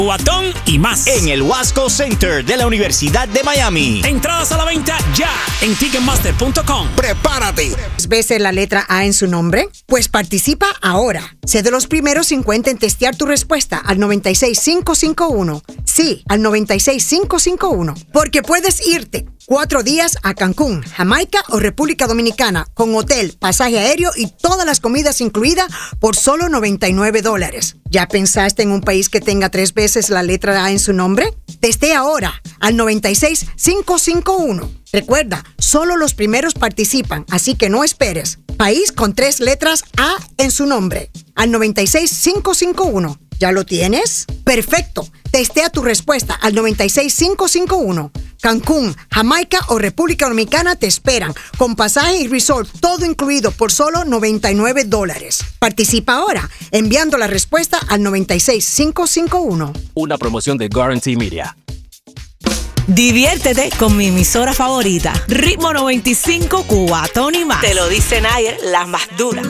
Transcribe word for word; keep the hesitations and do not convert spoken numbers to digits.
Cubatón y más. En el Wasco Center de la Universidad de Miami. Entradas a la venta ya en ticketmaster punto com. ¡Prepárate! ¿Veces la letra A en su nombre? Pues participa ahora. Sé de los primeros cincuenta en testear tu respuesta al noventa y seis cinco cinco uno. Sí, al noventa y seis cinco cinco uno. Porque puedes irte cuatro días a Cancún, Jamaica o República Dominicana con hotel, pasaje aéreo y todas las comidas incluidas por solo noventa y nueve dólares. ¿Ya pensaste en un país que tenga tres veces la letra A en su nombre? Testea ahora al noventa y seis cinco cinco uno. Recuerda, solo los primeros participan, así que no esperes. País con tres letras A en su nombre. Al noventa y seis cinco cinco uno. ¿Ya lo tienes? Perfecto. Testea tu respuesta al noventa y seis cinco cinco uno. Cancún, Jamaica o República Dominicana te esperan, con pasaje y resort, todo incluido por solo noventa y nueve dólares. Participa ahora, enviando la respuesta al noventa y seis cinco cinco uno. Una promoción de Guarantee Media. Diviértete con mi emisora favorita, Ritmo noventa y cinco Cubatón y más. Te lo dice Nayer, la más dura.